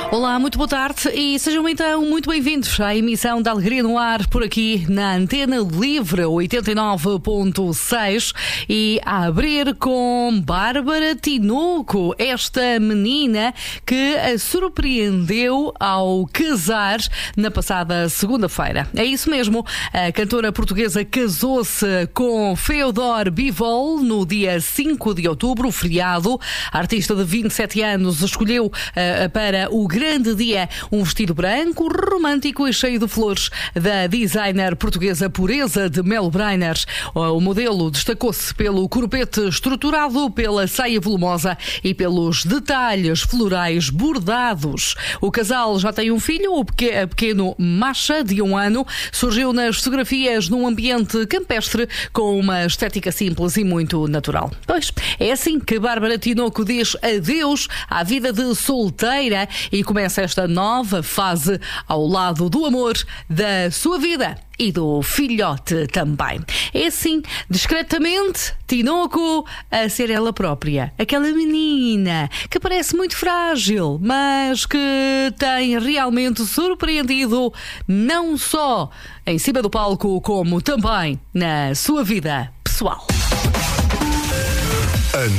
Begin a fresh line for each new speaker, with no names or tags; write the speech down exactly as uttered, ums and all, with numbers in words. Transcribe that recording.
Olá, muito boa tarde e sejam então muito bem-vindos à emissão da Alegria no Ar por aqui na Antena Livre oitenta e nove ponto seis e a abrir com Bárbara Tinoco, esta menina que a surpreendeu ao casar na passada segunda-feira. É isso mesmo, a cantora portuguesa casou-se com Feodor Bivol no dia cinco de outubro, o feriado. A artista de vinte e sete anos escolheu uh, para o grande dia um vestido branco, romântico e cheio de flores da designer portuguesa Pureza de Mel Brainer. O modelo destacou-se pelo corpete estruturado, pela saia volumosa e pelos detalhes florais bordados. O casal já tem um filho, o pequeno Masha, de um ano. Surgiu nas fotografias num ambiente campestre com uma estética simples e muito natural. Pois, é assim que Bárbara Tinoco diz adeus à vida de solteira e começa esta nova fase ao lado do amor da sua vida e do filhote também. É assim, discretamente, Tinoco a ser ela própria. Aquela menina que parece muito frágil, mas que tem realmente surpreendido não só em cima do palco, como também na sua vida pessoal.